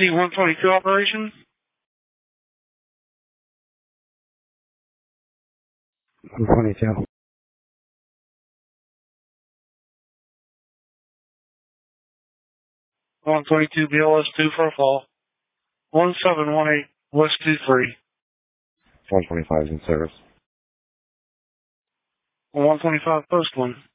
C-122 operation. 122. 122 BLS 2 for a fall. 1718 West 23. 125 is in service. 125 post 1.